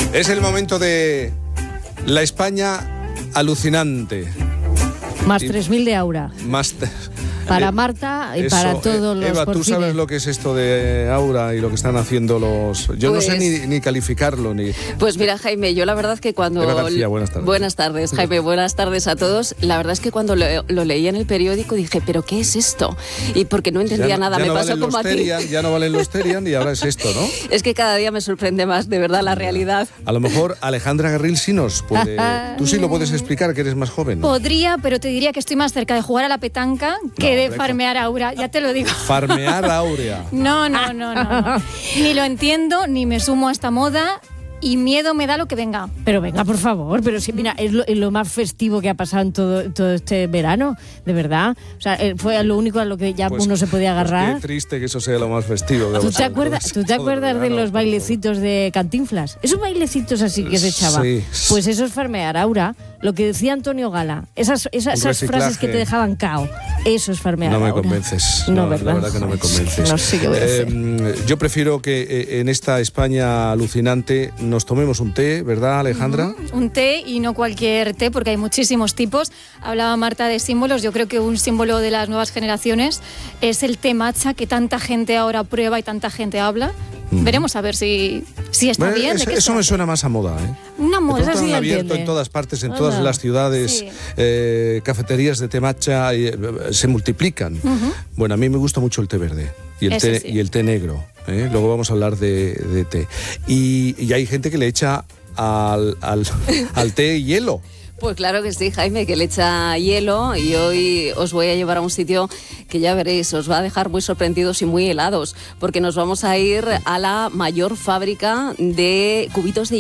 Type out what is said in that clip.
Es el momento de la España alucinante. Más 3.000 de Aura. Más para Marta y para todos los Eva, ¿tú sabes lo que es esto de Aura y lo que están haciendo los...? Yo no sé ni calificarlo. Pues mira, Jaime, yo la verdad es que cuando... Eva García, buenas tardes. Buenas tardes, Jaime, buenas tardes a todos. La verdad es que cuando lo leí en el periódico dije, ¿pero qué es esto? Y porque no entendía nada, me pasó como a ti. Ya no valen los Terian y ahora es esto, ¿no? Es que cada día me sorprende más, de verdad, la realidad. A lo mejor Alejandra Guerril sí nos puede... Tú sí lo puedes explicar, que eres más joven, ¿no? Podría, pero te diría que estoy más cerca de jugar a la petanca que de farmear Aura, ya te lo digo. Farmear Aurea. No. Ni lo entiendo, ni me sumo a esta moda. Y miedo me da lo que venga. Pero venga, por favor, pero sí, mira, es lo más festivo que ha pasado en todo este verano, de verdad. O sea, fue lo único a lo que ya uno se podía agarrar. Qué triste que eso sea lo más festivo. ¿Tú te acuerdas de los bailecitos de Cantinflas? Esos bailecitos así que se echaba. Sí. Pues eso es farmear Aura. Lo que decía Antonio Gala, esas frases que te dejaban cao, eso es farmear Aura. No me convences. No, ¿verdad? La verdad que no me convences. No sé qué voy a hacer. Yo prefiero que en esta España alucinante nos tomemos un té, ¿verdad, Alejandra? Un té, y no cualquier té, porque hay muchísimos tipos. Hablaba Marta de símbolos. Yo creo que un símbolo de las nuevas generaciones es el té matcha, que tanta gente ahora prueba y tanta gente habla. Veremos a ver si está bien. Eso me suena más a moda, ¿eh? Una moda, han abierto en todas partes, en todas las ciudades, cafeterías de té matcha, se multiplican. Bueno, a mí me gusta mucho el té verde y el té negro. Luego vamos a hablar de té. Y hay gente que le echa al té hielo. Pues claro que sí, Jaime, que le echa hielo, y hoy os voy a llevar a un sitio que ya veréis, os va a dejar muy sorprendidos y muy helados, porque nos vamos a ir a la mayor fábrica de cubitos de